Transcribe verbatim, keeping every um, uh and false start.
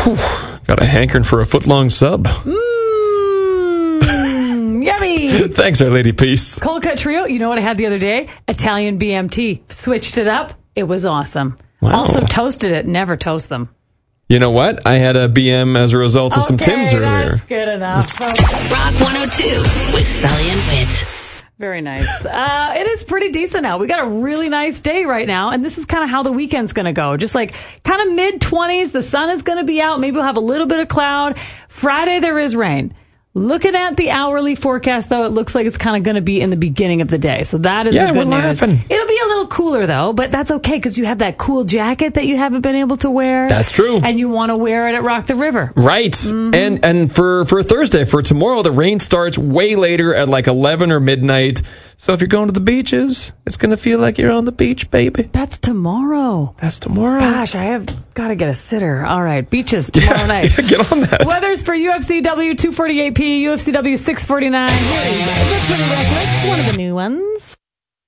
Whew, got a hankering for a foot-long sub. Mmm, yummy. Thanks, Our Lady Peace. Cold cut trio, you know what I had the other day? Italian B M T. Switched it up. It was awesome. Wow. Also toasted it. Never toast them. You know what? I had a B M as a result of okay, some Tims earlier. That's good enough. Rock one oh two with Sully and Whit. Very nice. Uh, it is pretty decent now. We got a really nice day right now, and this is kind of how the weekend's going to go. Just like kind of mid-twenties, the sun is going to be out. Maybe we'll have a little bit of cloud. Friday, there is rain. Looking at the hourly forecast, though, it looks like it's kind of going to be in the beginning of the day. So that is yeah, the good we're news. laughing. It'll be a little cooler, though, but that's okay because you have that cool jacket that you haven't been able to wear. That's true. And you want to wear it at Rock the River. Right. Mm-hmm. And and for, for Thursday, for tomorrow, the rain starts way later at like eleven or midnight. So if you're going to the beaches, it's going to feel like you're on the beach, baby. That's tomorrow. That's tomorrow. Gosh, I have got to get a sitter. All right, beaches tomorrow yeah, night. Yeah, get on that. Weather's for U F C W two forty-eight P, U F C W six forty-nine. Here's Pretty Reckless, one of the new ones.